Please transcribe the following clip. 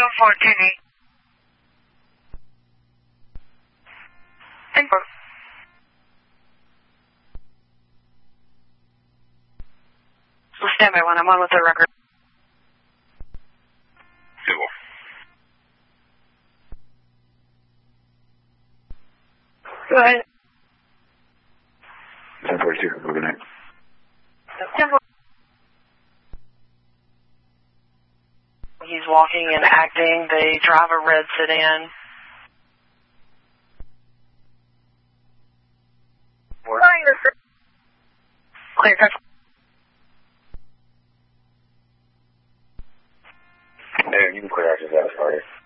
214E. And stand by one. I'm on with the record. Civil. Go ahead. 1042. Good night. 1042. He's walking and acting. They drive a red sedan. Clear. Hey, you can clear out your status party.